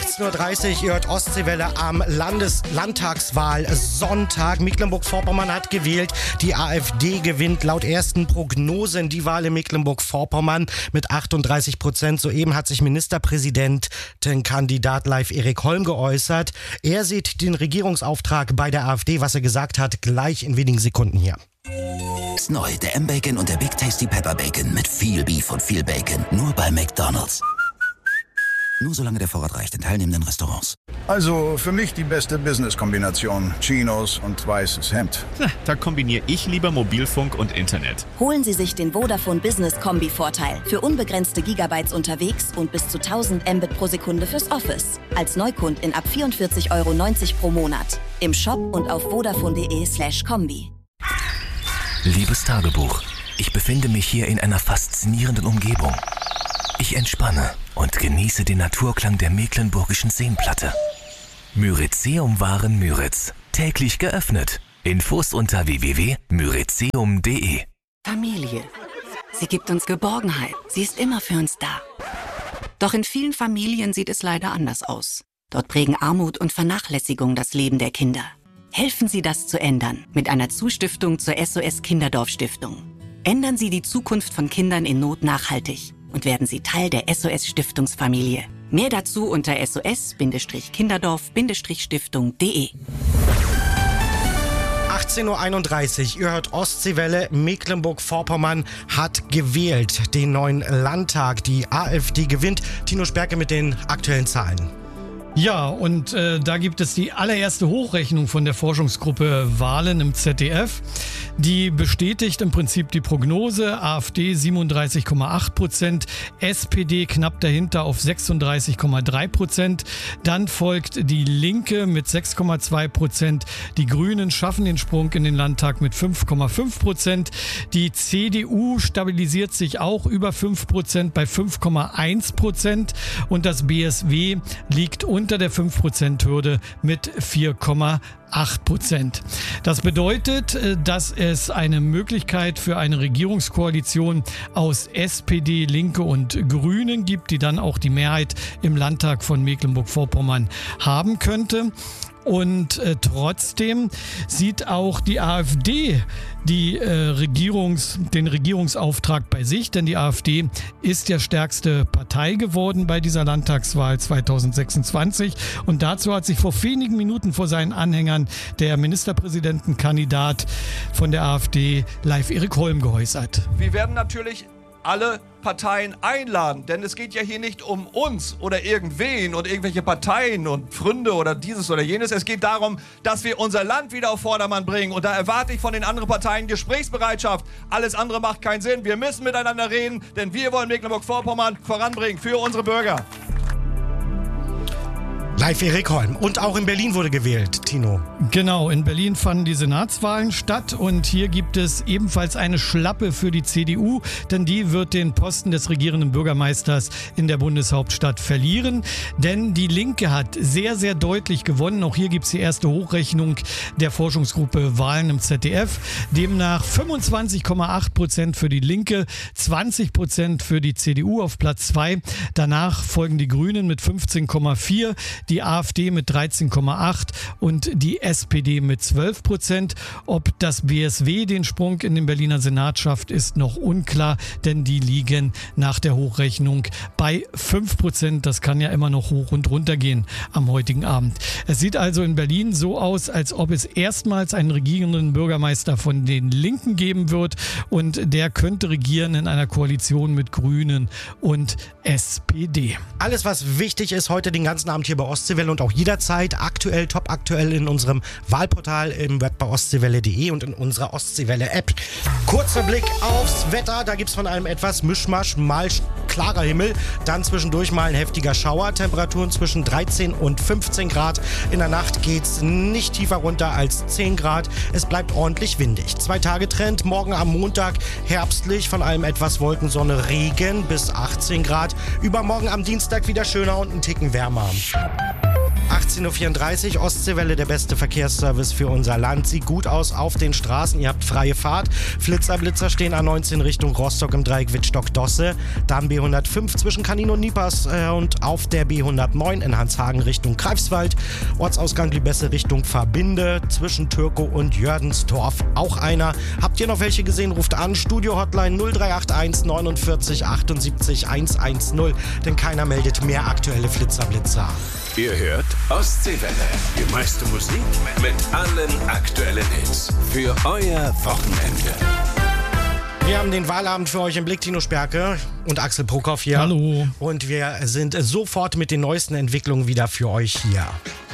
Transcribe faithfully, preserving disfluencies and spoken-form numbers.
achtzehn Uhr dreißig, ihr hört Ostseewelle am Landes Landtagswahl Sonntag. Mecklenburg-Vorpommern hat gewählt. Die AfD gewinnt laut ersten Prognosen die Wahl in Mecklenburg-Vorpommern mit achtunddreißig Prozent. Soeben hat sich Ministerpräsidentenkandidat Leif-Erik Holm geäußert. Er sieht den Regierungsauftrag bei der AfD, was er gesagt hat, gleich in wenigen Sekunden hier. Ist neu, der M-Bacon und der Big Tasty Pepper Bacon mit viel Beef und viel Bacon. Nur bei McDonald's. Nur solange der Vorrat reicht in teilnehmenden Restaurants. Also für mich die beste Business-Kombination. Chinos und weißes Hemd. Na, da kombiniere ich lieber Mobilfunk und Internet. Holen Sie sich den Vodafone Business Kombi-Vorteil. Für unbegrenzte Gigabytes unterwegs und bis zu tausend Mbit pro Sekunde fürs Office. Als Neukundin ab vierundvierzig Euro neunzig pro Monat. Im Shop und auf vodafone.de slash Kombi. Liebes Tagebuch, ich befinde mich hier in einer faszinierenden Umgebung. Ich entspanne und genieße den Naturklang der mecklenburgischen Seenplatte. Myrizeum Waren Müritz. Täglich geöffnet. Infos unter w w w punkt myrizeum punkt de. Familie. Sie gibt uns Geborgenheit. Sie ist immer für uns da. Doch in vielen Familien sieht es leider anders aus. Dort prägen Armut und Vernachlässigung das Leben der Kinder. Helfen Sie, das zu ändern mit einer Zustiftung zur S O S Kinderdorf Stiftung. Ändern Sie die Zukunft von Kindern in Not nachhaltig und werden Sie Teil der S O S Stiftungsfamilie. Mehr dazu unter S O S Kinderdorf Stiftung punkt de. achtzehn Uhr einunddreißig, ihr hört Ostseewelle. Mecklenburg-Vorpommern hat gewählt den neuen Landtag. Die AfD gewinnt. Tino Sperke mit den aktuellen Zahlen. Ja, und äh, da gibt es die allererste Hochrechnung von der Forschungsgruppe Wahlen im Z D F. Die bestätigt im Prinzip die Prognose. AfD siebenunddreißig Komma acht Prozent, S P D knapp dahinter auf sechsunddreißig Komma drei Prozent. Dann folgt die Linke mit sechs Komma zwei Prozent. Die Grünen schaffen den Sprung in den Landtag mit fünf Komma fünf Prozent. Die C D U stabilisiert sich auch über fünf Prozent bei fünf Komma eins Prozent. Und das B S W liegt unter unter der fünf Prozent Hürde mit vier Komma acht Prozent. Das bedeutet, dass es eine Möglichkeit für eine Regierungskoalition aus S P D, Linke und Grünen gibt, die dann auch die Mehrheit im Landtag von Mecklenburg-Vorpommern haben könnte. Und äh, trotzdem sieht auch die AfD die, äh, Regierungs-, den Regierungsauftrag bei sich, denn die AfD ist ja stärkste Partei geworden bei dieser Landtagswahl zweitausendsechsundzwanzig. Und dazu hat sich vor wenigen Minuten vor seinen Anhängern der Ministerpräsidentenkandidat von der AfD, Leif-Erik Holm, geäußert. Wir werden natürlich alle Parteien einladen, denn es geht ja hier nicht um uns oder irgendwen und irgendwelche Parteien und Freunde oder dieses oder jenes. Es geht darum, dass wir unser Land wieder auf Vordermann bringen und da erwarte ich von den anderen Parteien Gesprächsbereitschaft. Alles andere macht keinen Sinn. Wir müssen miteinander reden, denn wir wollen Mecklenburg-Vorpommern voranbringen für unsere Bürger. Leif-Erik Holm. Und auch in Berlin wurde gewählt, Tino. Genau, in Berlin fanden die Senatswahlen statt und hier gibt es ebenfalls eine Schlappe für die C D U, denn die wird den Posten des regierenden Bürgermeisters in der Bundeshauptstadt verlieren, denn die Linke hat sehr, sehr deutlich gewonnen. Auch hier gibt es die erste Hochrechnung der Forschungsgruppe Wahlen im Z D F. Demnach fünfundzwanzig Komma acht Prozent für die Linke, zwanzig Prozent für die C D U auf Platz zwei. Danach folgen die Grünen mit fünfzehn Komma vier, die AfD mit dreizehn Komma acht und die S P D mit zwölf Prozent. Ob das B S W den Sprung in den Berliner Senat schafft, ist noch unklar, denn die liegen nach der Hochrechnung bei fünf Prozent. Das kann ja immer noch hoch und runter gehen am heutigen Abend. Es sieht also in Berlin so aus, als ob es erstmals einen regierenden Bürgermeister von den Linken geben wird und der könnte regieren in einer Koalition mit Grünen und S P D. Alles, was wichtig ist, heute den ganzen Abend hier bei Ostseewelle und auch jederzeit aktuell, top aktuell in unserem Wahlportal im Web bei ostseewelle punkt de und in unserer Ostseewelle-App. Kurzer Blick aufs Wetter, da gibt es von einem etwas Mischmasch, mal klarer Himmel, dann zwischendurch mal ein heftiger Schauer, Temperaturen zwischen dreizehn und fünfzehn Grad. In der Nacht geht es nicht tiefer runter als zehn Grad. Es bleibt ordentlich windig. Zwei-Tage-Trend, morgen am Montag herbstlich, von allem etwas Wolken, Sonne, Regen bis achtzehn Grad. Übermorgen am Dienstag wieder schöner und ein Ticken wärmer. achtzehn Uhr vierunddreißig, Ostseewelle, der beste Verkehrsservice für unser Land. Sieht gut aus auf den Straßen, ihr habt freie Fahrt. Flitzer, Blitzer stehen A neunzehn Richtung Rostock im Dreieck Wittstock-Dosse. Dann B hundertfünf zwischen Kanin und Niepers äh, und auf der B hundertneun in Hanshagen Richtung Greifswald. Ortsausgang Lübesse Richtung Verbinde zwischen Türkow und Jördensdorf. Auch einer. Habt ihr noch welche gesehen? Ruft an. Studio-Hotline null drei acht eins neunundvierzig achtundsiebzig hundertzehn. Denn keiner meldet mehr aktuelle Flitzer-Blitzer. Ihr hört Ostseewelle. Die meiste Musik mit allen aktuellen Hits. Für euer Wochenende. Wir haben den Wahlabend für euch im Blick, Tino Sperke und Axel Prokop hier. Hallo. Und wir sind sofort mit den neuesten Entwicklungen wieder für euch hier.